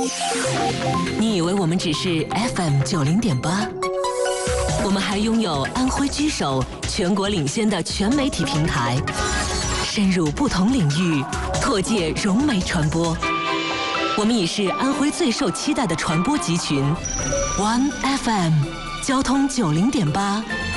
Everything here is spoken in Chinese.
你以为我们只是 FM90.8？我们还拥有安徽居首、全国领先的全媒体平台，深入不同领域，拓界融媒传播。我们已是安徽最受期待的传播集群 ，One FM 交通90.8